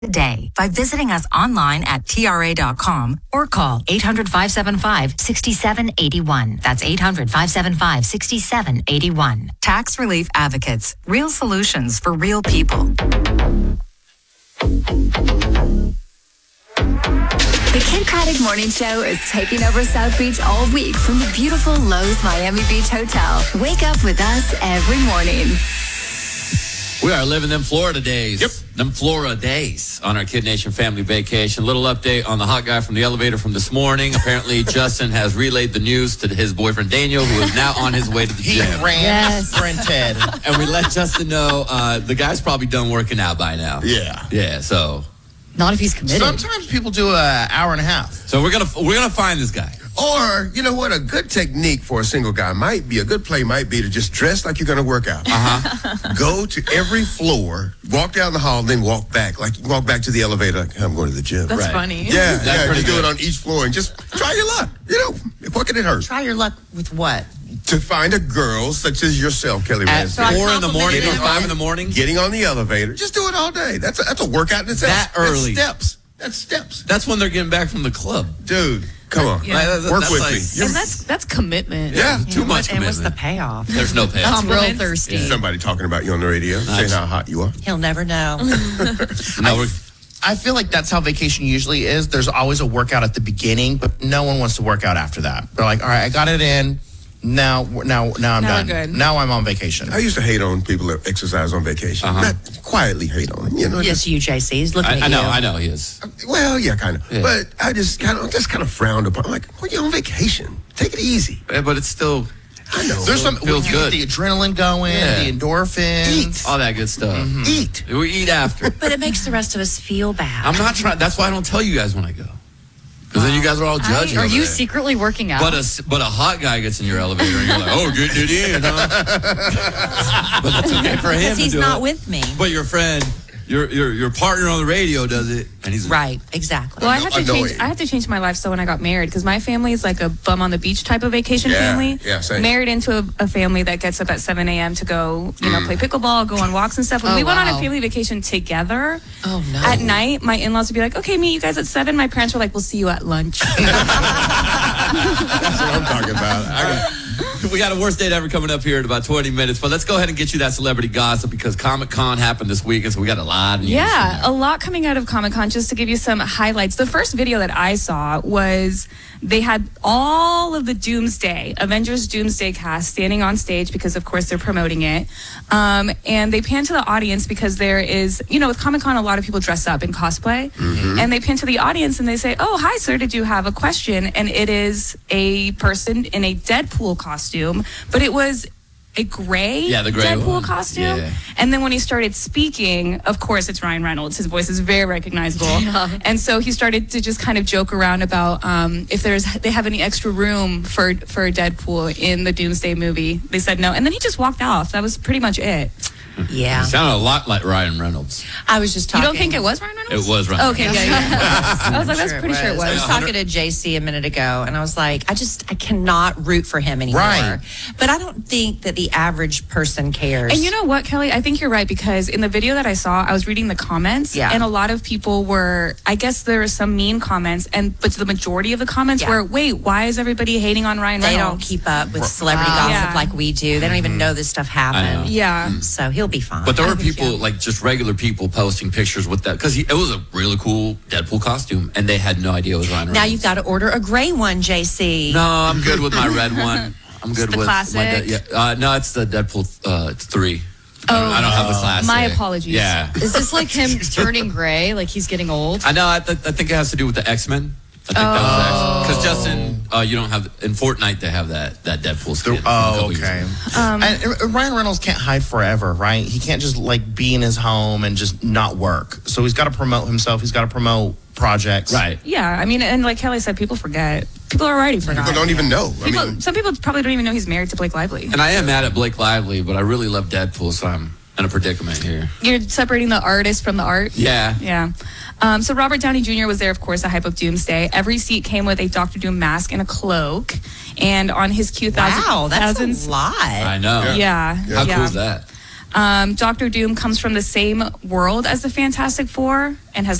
today by visiting us online at TRA.com or call 800-575-6781. That's 800-575-6781. Tax Relief Advocates. Real solutions for real people. The Kid Craddock Morning Show is taking over South Beach all week from the beautiful Lowe's Miami Beach Hotel. Wake up with us every morning. We are living them Florida days. Yep. Them Florida days on our Kid Nation family vacation. Little update on the hot guy from the elevator from this morning. Apparently, Justin has relayed the news to his boyfriend, Daniel, who is now on his way to the gym. He ran sprinted. And we let Justin know the guy's probably done working out by now. Yeah. Yeah, so. Not if he's committed. Sometimes people do an hour and a half. So we're gonna find this guy. Or, you know what, a good technique for a single guy might be, a good play might be to just dress like you're going to work out. Go to every floor, walk down the hall, then walk back. Like you walk back to the elevator, like, I'm going to the gym. That's Right. funny. Yeah, That's just do good. it on each floor and just try your luck. You know, what can it hurt? Try your luck with what? To find a girl such as yourself, Kelly At Rand. 4 in the morning or Getting 5 on- in the morning? Getting on the elevator. Just do it all day. That's a workout in itself. That early. That's steps. That's when they're getting back from the club. Dude, come on. Work with me. And that's commitment. Yeah. Too much And what's the commitment. payoff? There's no payoff. I'm real thirsty. Somebody talking about you on the radio, saying how hot you are. He'll never know. No, we're, I feel like that's how vacation usually is. There's always a workout at the beginning, but no one wants to work out after that. They're like, all right, I got it in. Now I'm Now done. we're good. Now I'm on vacation. I used to hate on people that exercise on vacation. Not quietly hate on them, you know. Yes, you, JC. He's looking at I you. know he is. Well, yeah, kind of. Yeah. But I just kind of frowned upon. Like, well, you're on vacation. Take it easy. But it's still I know. There's some Feels you good. get the adrenaline going, Yeah. the endorphins. Eat. all that good stuff. Eat. We eat after. But it makes the rest of us feel bad. I'm not trying. That's why I don't tell you guys when I go. Because then you guys are all judging. Are over you there. secretly working out? But a hot guy gets in your elevator and you're like, oh, getting it in, huh? But it's okay for him Because to he's do not it. with me. But your friend, your partner on the radio does it, and he's Right, exactly. Well, I had to Annoying. change. I had to change my lifestyle when I got married because my family is like a bum on the beach type of vacation family. Yeah, same. Married into a family that gets up at 7 a.m. to go, play pickleball, go on walks and stuff. When Oh, we went on wow. a family vacation together, Oh, no. at night, my in-laws would be like, "Okay, meet you guys at 7." My parents were like, "We'll see you at lunch." That's what I'm talking about. We got a worst date ever coming up here in about 20 minutes, but let's go ahead and get you that celebrity gossip because Comic-Con happened this weekend, so we got a lot of news. Yeah, a lot coming out of Comic-Con. Just to give you some highlights, the first video that I saw was they had all of the Avengers Doomsday cast standing on stage because, of course, they're promoting it. And they pan to the audience because there is, with Comic-Con, a lot of people dress up in cosplay. And they pan to the audience and they say, "Oh, hi, sir, did you have a question?" And it is a person in a Deadpool costume, but it was a gray, Yeah, the gray Deadpool one. costume. Yeah. And then when he started speaking, of course, it's Ryan Reynolds. His voice is very recognizable. And so he started to just kind of joke around about if they have any extra room for Deadpool in the Doomsday movie. They said no. And then he just walked off. That was pretty much it. Yeah. It sounded a lot like Ryan Reynolds. I was just You talking. don't think it was Ryan Reynolds? It was Ryan Okay, yeah. I was like, that's pretty sure it I was was. talking to JC a minute ago, and I was like, I cannot root for him anymore. Right. But I don't think that the average person cares. And you know what, Kelly? I think you're right because in the video that I saw, I was reading the comments, Yeah. and a lot of people were. I guess there were some mean comments, but the majority of the comments Yeah. were, "Wait, why is everybody hating on Ryan They Reynolds?" don't keep up with celebrity gossip Yeah. like we do. They don't even know this stuff happened. Yeah. So he'll be fine. But there were people, like just regular people, posting pictures with that because it was a really cool Deadpool costume, and they had no idea it was Ryan Reynolds. now you've got to order a gray one, JC. No, I'm good with my red one. I'm good the with classic? my no, it's the Deadpool 3. I don't have the classic. My apologies. Yeah, Is this like him turning gray? Like he's getting old? I know. I think it has to do with the X-Men. I think that was because Justin, you don't have in Fortnite. They have that Deadpool skin. from a couple years Okay. ago. And Ryan Reynolds can't hide forever, right? He can't just be in his home and just not work. So he's got to promote himself. He's got to promote projects. Right. Yeah, I mean, and like Kelly said, people forget. People already forgot. People don't even know. Some people probably don't even know he's married to Blake Lively. And I am mad at Blake Lively, but I really love Deadpool, so I'm in a predicament here. You're separating the artist from the art. Yeah. Yeah. So Robert Downey Jr. was there, of course, the hype of Doomsday. Every seat came with a Doctor Doom mask and a cloak. And on his Q1000... Wow, that's a lot. I know. Yeah. How cool is that? Doctor Doom comes from the same world as the Fantastic Four and has